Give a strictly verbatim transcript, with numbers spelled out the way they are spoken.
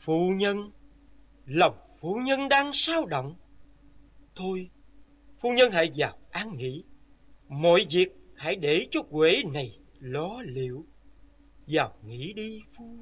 Phu nhân, lòng phu nhân đang sao động. Thôi, phu nhân hãy vào an nghỉ. Mọi việc hãy để cho Huệ này lo liệu. Vào nghỉ đi phu